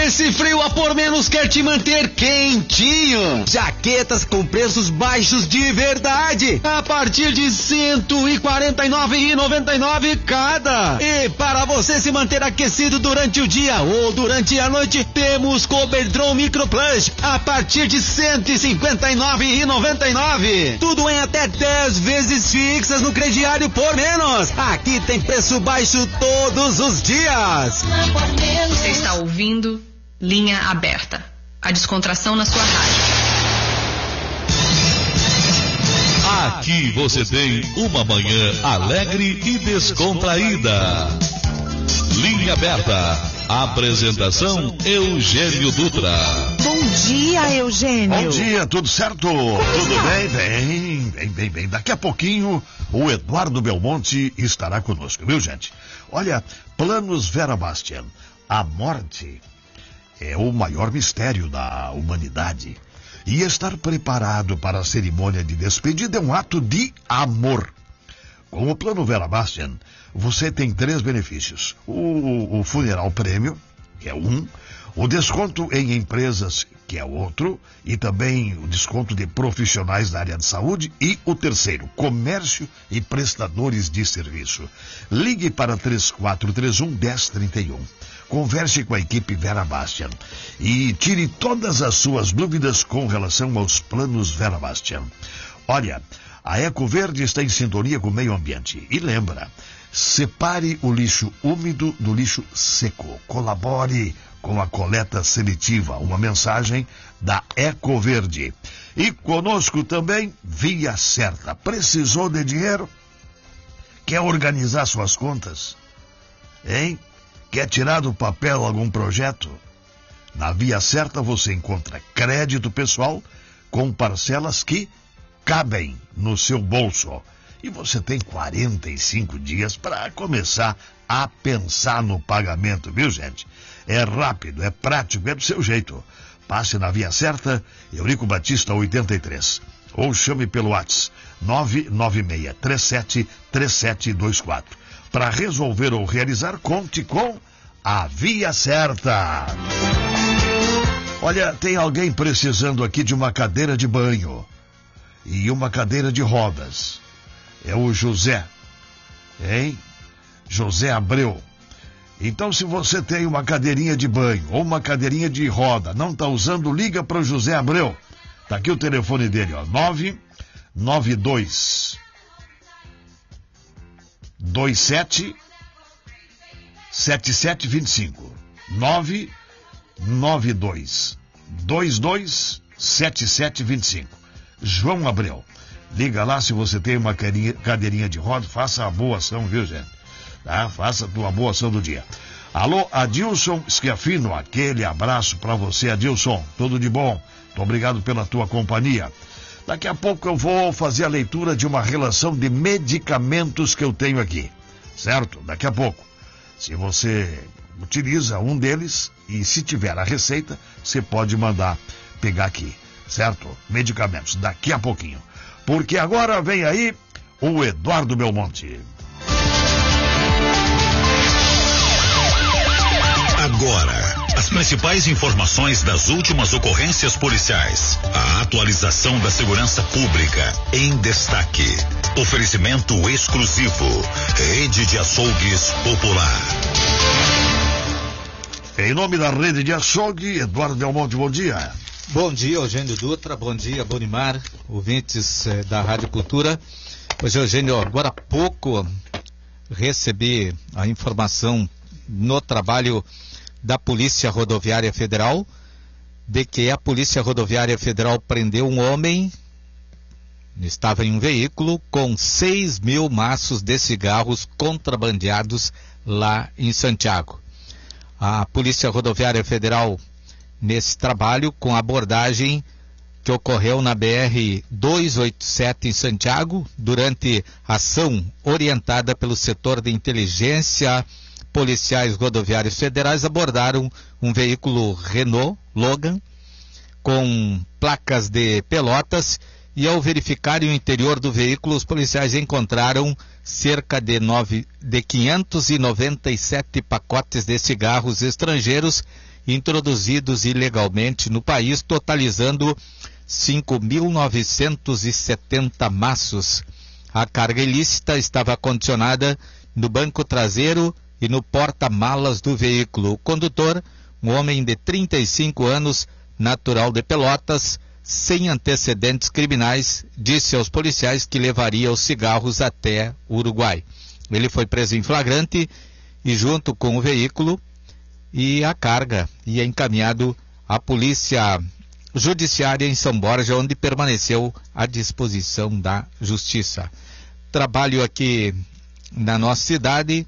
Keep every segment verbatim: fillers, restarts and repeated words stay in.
Nesse frio, a Por Menos quer te manter quentinho. Jaquetas com preços baixos de verdade, a partir de cento e quarenta e nove reais e noventa e nove centavos cada. E para você se manter aquecido durante o dia ou durante a noite, temos Cobertron Micro Plus a partir de cento e cinquenta e nove reais e noventa e nove centavos. Tudo em até dez vezes fixas no crediário Por Menos. Aqui tem preço baixo todos os dias. Você está ouvindo Linha Aberta, a descontração na sua rádio. Aqui você tem uma manhã alegre e descontraída. Linha Aberta. Apresentação Eugênio Dutra. Bom dia, Eugênio. Bom dia, tudo certo? Como tudo está? bem? Bem, bem, bem, bem. Daqui a pouquinho o Eduardo Belmonte estará conosco, viu, gente? Olha, Planos Vera Bastian. A morte é o maior mistério da humanidade. E estar preparado para a cerimônia de despedida é um ato de amor. Com o Plano Vera Bastian, você tem três benefícios. O, o funeral prêmio, que é um. O desconto em empresas, que é outro. E também o desconto de profissionais da área de saúde. E o terceiro, comércio e prestadores de serviço. Ligue para três quatro três um, um zero três um. Converse com a equipe Vera Bastian. E tire todas as suas dúvidas com relação aos planos Vera Bastian. Olha, a Ecoverde está em sintonia com o meio ambiente. E lembra, separe o lixo úmido do lixo seco. Colabore com a coleta seletiva. Uma mensagem da Ecoverde. E conosco também, Via Certa. Precisou de dinheiro? Quer organizar suas contas? Hein? Quer tirar do papel algum projeto? Na Via Certa você encontra crédito pessoal com parcelas que cabem no seu bolso. E você tem quarenta e cinco dias para começar a pensar no pagamento, viu, gente? É rápido, é prático, é do seu jeito. Passe na Via Certa, Eurico Batista oitenta e três. Ou chame pelo WhatsApp nove nove seis três sete três sete dois quatro. Para resolver ou realizar, conte com a Via Certa. Olha, tem alguém precisando aqui de uma cadeira de banho e uma cadeira de rodas. É o José, hein? José Abreu. Então, se você tem uma cadeirinha de banho ou uma cadeirinha de roda, não está usando, liga para o José Abreu. Tá aqui o telefone dele, ó, nove nove dois dois sete sete sete dois cinco. nove nove dois dois dois sete sete dois cinco. João Abreu. Liga lá se você tem uma cadeirinha de roda, faça a boa ação, viu, gente? Tá? Faça a tua boa ação do dia. Alô, Adilson Schiaffino, aquele abraço pra você, Adilson. Tudo de bom. Muito obrigado pela tua companhia. Daqui a pouco eu vou fazer a leitura de uma relação de medicamentos que eu tenho aqui. Certo? Daqui a pouco. Se você utiliza um deles e se tiver a receita, você pode mandar pegar aqui. Certo? Medicamentos. Daqui a pouquinho. Porque agora vem aí o Eduardo Belmonte. Agora, as principais informações das últimas ocorrências policiais. A atualização da segurança pública em destaque. Oferecimento exclusivo. Rede de Açougues Popular. Em nome da Rede de Açougue, Eduardo Belmonte, bom dia. Bom dia, Eugênio Dutra, bom dia, Bonimar, ouvintes eh, da Rádio Cultura. Hoje, Eugênio, agora há pouco recebi a informação no trabalho da Polícia Rodoviária Federal de que a Polícia Rodoviária Federal prendeu um homem, estava em um veículo com seis mil maços de cigarros contrabandeados lá em Santiago. A Polícia Rodoviária Federal, nesse trabalho, com abordagem que ocorreu na B R duzentos e oitenta e sete em Santiago, durante ação orientada pelo setor de inteligência, policiais rodoviários federais abordaram um veículo Renault Logan com placas de Pelotas e, ao verificarem o interior do veículo, os policiais encontraram cerca de, nove, de quinhentos e noventa e sete pacotes de cigarros estrangeiros introduzidos ilegalmente no país, totalizando cinco mil novecentos e setenta maços. A carga ilícita estava condicionada no banco traseiro e no porta-malas do veículo. O condutor, um homem de trinta e cinco anos, natural de Pelotas, sem antecedentes criminais, disse aos policiais que levaria os cigarros até o Uruguai. Ele foi preso em flagrante e, junto com o veículo e a carga, ia encaminhado à polícia judiciária em São Borja, onde permaneceu à disposição da justiça. Trabalho aqui na nossa cidade,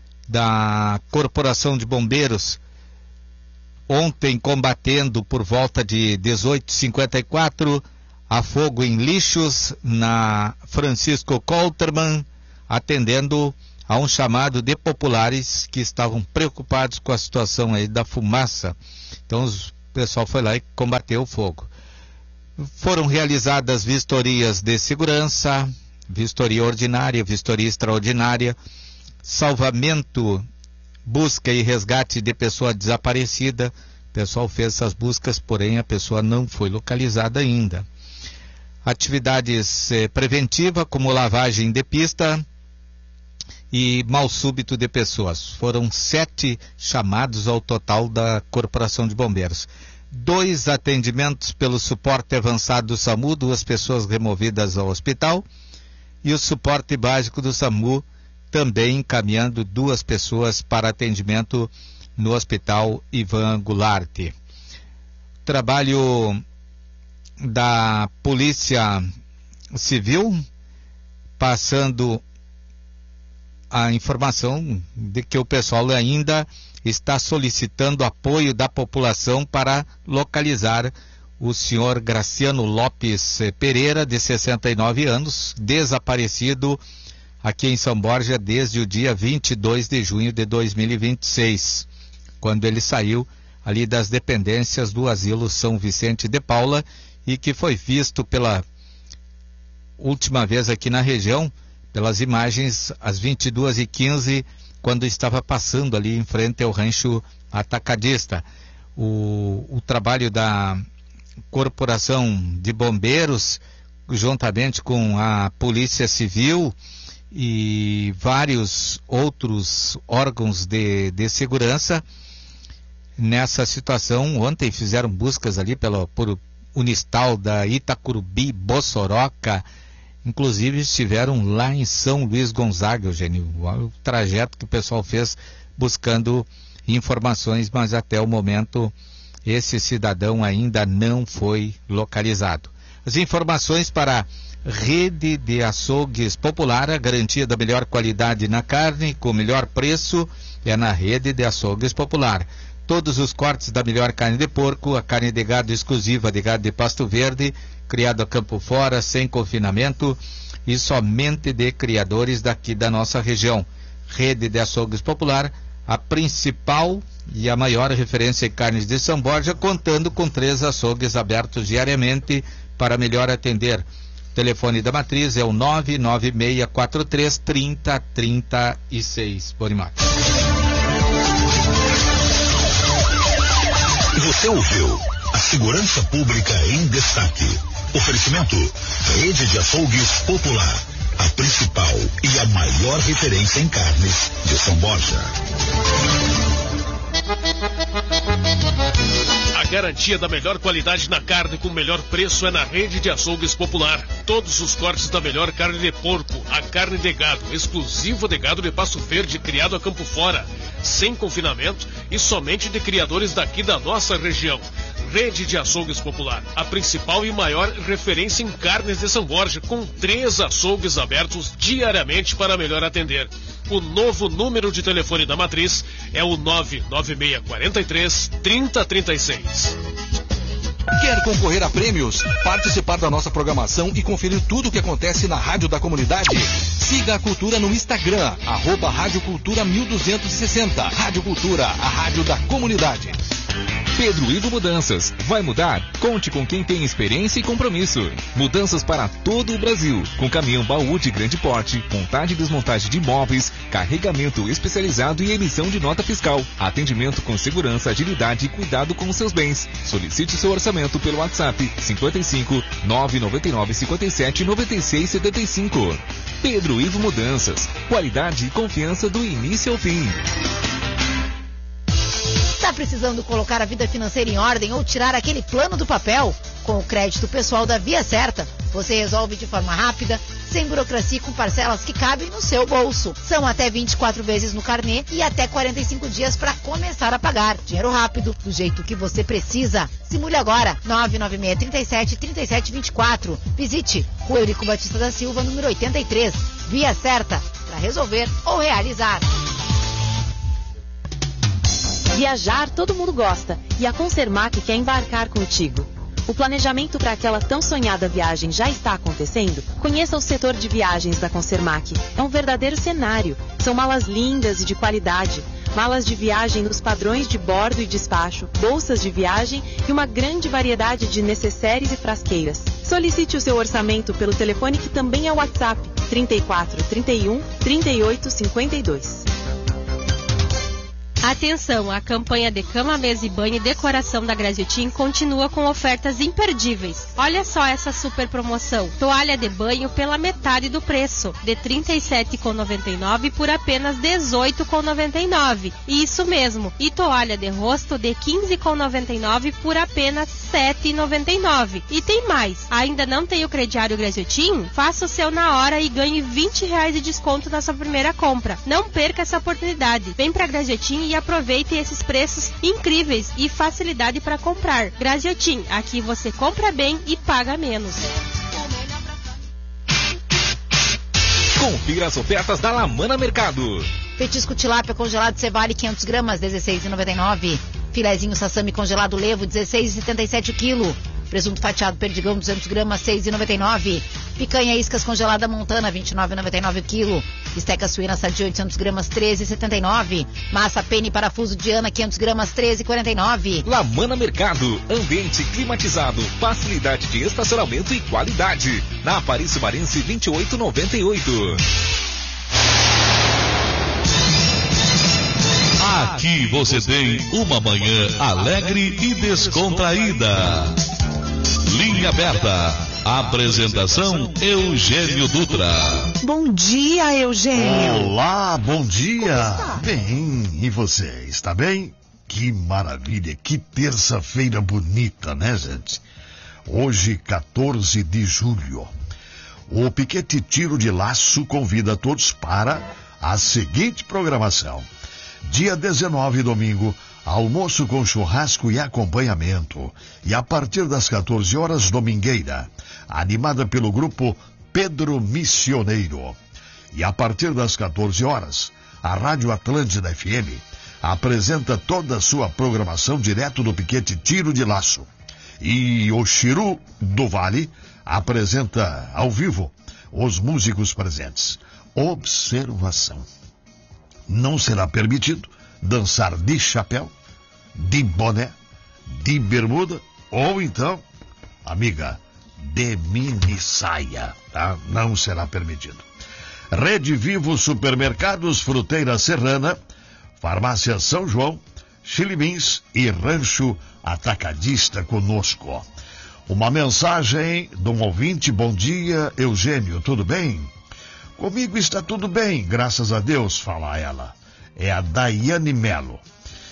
da Corporação de Bombeiros, ontem combatendo por volta de dezoito e cinquenta e quatro a fogo em lixos na Francisco Colterman, atendendo a um chamado de populares que estavam preocupados com a situação aí da fumaça. Então o pessoal foi lá e combateu o fogo. Foram realizadas vistorias de segurança, vistoria ordinária, vistoria extraordinária, salvamento, busca e resgate de pessoa desaparecida. O pessoal fez essas buscas, porém a pessoa não foi localizada ainda. Atividades eh, preventivas, como lavagem de pista e mal súbito de pessoas. Foram sete chamados ao total da Corporação de Bombeiros. Dois atendimentos pelo suporte avançado do SAMU, duas pessoas removidas ao hospital, e o suporte básico do SAMU também encaminhando duas pessoas para atendimento no Hospital Ivan Goulart. Trabalho da Polícia Civil, passando a informação de que o pessoal ainda está solicitando apoio da população para localizar o senhor Graciano Lopes Pereira, de sessenta e nove anos, desaparecido aqui em São Borja desde o dia vinte e dois de junho de dois mil e vinte e seis, quando ele saiu ali das dependências do Asilo São Vicente de Paula e que foi visto pela última vez aqui na região, pelas imagens, às vinte e duas e quinze, quando estava passando ali em frente ao rancho atacadista. O, o trabalho da Corporação de Bombeiros, juntamente com a Polícia Civil e vários outros órgãos de, de segurança, nessa situação, ontem fizeram buscas ali pela, por Unistal da Itacurubi, Bossoroca, inclusive estiveram lá em São Luís Gonzaga, Eugênio, o trajeto que o pessoal fez buscando informações, mas até o momento esse cidadão ainda não foi localizado. As informações para Rede de Açougues Popular, a garantia da melhor qualidade na carne, com o melhor preço, é na Rede de Açougues Popular. Todos os cortes da melhor carne de porco, a carne de gado exclusiva de gado de Pasto Verde, criado a campo fora, sem confinamento e somente de criadores daqui da nossa região. Rede de Açougues Popular, a principal e a maior referência em carnes de São Borja, contando com três açougues abertos diariamente para melhor atender. O telefone da matriz é o nove nove seis quatro três, trinta, trinta e seis. Bonimar. Você ouviu a segurança pública em destaque. Oferecimento Rede de Açougues Popular, a principal e a maior referência em carnes de São Borja. A garantia da melhor qualidade na carne com o melhor preço é na Rede de Açougues Popular. Todos os cortes da melhor carne de porco, a carne de gado, exclusiva de gado de Pasto Verde, criado a campo fora, sem confinamento e somente de criadores daqui da nossa região. Rede de Açougues Popular, a principal e maior referência em carnes de São Borja, com três açougues abertos diariamente para melhor atender. O novo número de telefone da matriz é o nove nove seis quatro três, trinta, trinta e seis. Quer concorrer a prêmios? Participar da nossa programação e conferir tudo o que acontece na Rádio da Comunidade? Siga a Cultura no Instagram, arroba Rádio Cultura mil duzentos e sessenta. Rádio Cultura, a rádio da comunidade. Pedro Ivo Mudanças. Vai mudar? Conte com quem tem experiência e compromisso. Mudanças para todo o Brasil, com caminhão baú de grande porte, montagem e desmontagem de imóveis, carregamento especializado e emissão de nota fiscal. Atendimento com segurança, agilidade e cuidado com os seus bens. Solicite seu orçamento pelo WhatsApp cinquenta e cinco, nove nove nove, cinquenta e sete, noventa e seis, setenta e cinco. Pedro Ivo Mudanças. Qualidade e confiança do início ao fim. Tá precisando colocar a vida financeira em ordem ou tirar aquele plano do papel? Com o crédito pessoal da Via Certa, você resolve de forma rápida, sem burocracia e com parcelas que cabem no seu bolso. São até vinte e quatro vezes no carnê e até quarenta e cinco dias para começar a pagar. Dinheiro rápido, do jeito que você precisa. Simule agora, nove nove seis, trinta e sete, trinta e sete, vinte e quatro. Visite Rua Eurico Batista da Silva, número oitenta e três. Via Certa, para resolver ou realizar. Viajar todo mundo gosta e a Concermac quer embarcar contigo. O planejamento para aquela tão sonhada viagem já está acontecendo? Conheça o setor de viagens da Concermac. É um verdadeiro cenário. São malas lindas e de qualidade. Malas de viagem nos padrões de bordo e despacho, bolsas de viagem e uma grande variedade de necessários e frasqueiras. Solicite o seu orçamento pelo telefone que também é o WhatsApp trinta e quatro, trinta e um, trinta e oito, cinquenta e dois. Atenção, a campanha de cama, mesa e banho e decoração da Graziotin continua com ofertas imperdíveis. Olha só essa super promoção. Toalha de banho pela metade do preço, de trinta e sete reais e noventa e nove centavos por apenas dezoito reais e noventa e nove centavos. Isso mesmo. E toalha de rosto de quinze reais e noventa e nove centavos por apenas sete reais e noventa e nove centavos. E tem mais. Ainda não tem o crediário Graziotin? Faça o seu na hora e ganhe vinte reais de desconto na sua primeira compra. Não perca essa oportunidade. Vem pra Graziotin e aproveite esses preços incríveis e facilidade para comprar. Graziotin, aqui você compra bem e paga menos. Confira as ofertas da Lamana Mercado. Petisco tilápia congelado Cevale quinhentas gramas, dezesseis reais e noventa e nove centavos. Filezinho sassami congelado Levo, dezesseis reais e setenta e sete centavos o quilo. Presunto fatiado Perdigão, duzentas gramas, seis reais e noventa e nove centavos. Picanha iscas congelada Montana, vinte e nove reais e noventa e nove centavos o quilo. Esteca suína sadia, oitocentas gramas, treze reais e setenta e nove centavos. Massa pene parafuso Diana, quinhentas gramas, treze reais e quarenta e nove centavos. Lamana Mercado, ambiente climatizado, facilidade de estacionamento e qualidade. Na Aparício Marense, vinte e oito reais e noventa e oito centavos. Aqui você tem uma manhã alegre e descontraída. Linha aberta. Apresentação Eugênio Dutra. Bom dia, Eugênio. Olá, bom dia. Bem, e você, está bem? Que maravilha, que terça-feira bonita, né, gente? Hoje, quatorze de julho. O Piquete Tiro de Laço convida todos para a seguinte programação. Dia dezenove, domingo, almoço com churrasco e acompanhamento. E a partir das quatorze horas, domingueira, animada pelo grupo Pedro Missioneiro. E a partir das quatorze horas, a Rádio Atlântida F M apresenta toda a sua programação direto do Piquete Tiro de Laço. E o Chiru do Vale apresenta ao vivo os músicos presentes. Observação. Não será permitido dançar de chapéu, de boné, de bermuda ou então, amiga, de mini saia, tá? Não será permitido. Rede Vivo Supermercados Fruteira Serrana, Farmácia São João, Chilimins e Rancho Atacadista conosco. Uma mensagem de um ouvinte. Bom dia, Eugênio, tudo bem? Comigo está tudo bem, graças a Deus, fala ela. É a Daiane Melo.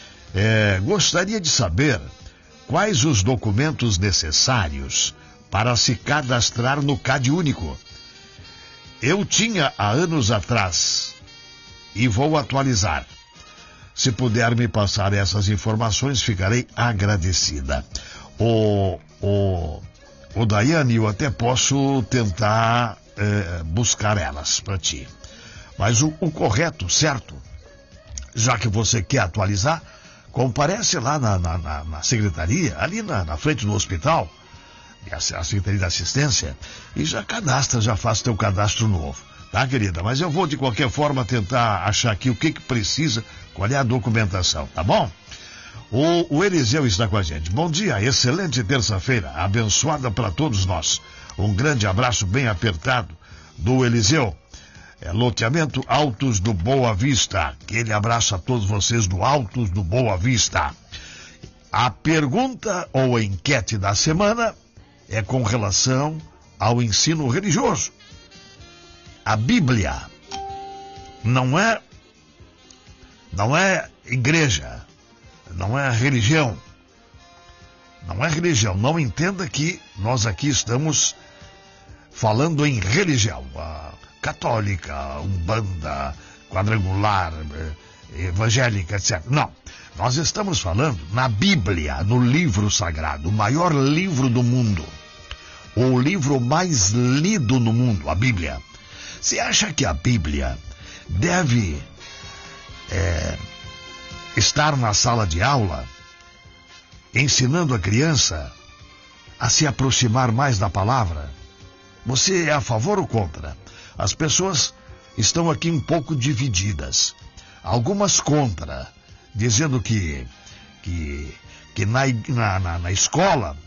É, gostaria de saber quais os documentos necessários para se cadastrar no Cade Único. Eu tinha há anos atrás e vou atualizar. Se puder me passar essas informações, ficarei agradecida. O, o, o Daiane, eu até posso tentar é, buscar elas para ti. Mas o, o correto, certo? Já que você quer atualizar, comparece lá na, na, na, na secretaria, ali na, na frente do hospital, a Secretaria da Assistência, e já cadastra, já faz teu cadastro novo. Tá, querida? Mas eu vou, de qualquer forma, tentar achar aqui o que que precisa, qual é a documentação, tá bom? O, o Eliseu está com a gente. Bom dia, excelente terça-feira, abençoada para todos nós. Um grande abraço bem apertado do Eliseu. É, loteamento Altos do Boa Vista. Aquele abraço a todos vocês do Altos do Boa Vista. A pergunta ou a enquete da semana é com relação ao ensino religioso. A Bíblia não é, não é igreja. Não é religião. Não é religião. Não entenda que nós aqui estamos falando em religião. A católica, umbanda, quadrangular, evangélica, etcétera. Não. Nós estamos falando na Bíblia, no livro sagrado, o maior livro do mundo. O livro mais lido no mundo, a Bíblia. Você acha que a Bíblia deve... É, estar na sala de aula, ensinando a criança a se aproximar mais da palavra? Você é a favor ou contra? As pessoas estão aqui um pouco divididas. Algumas contra, dizendo que, que, que na, na, na escola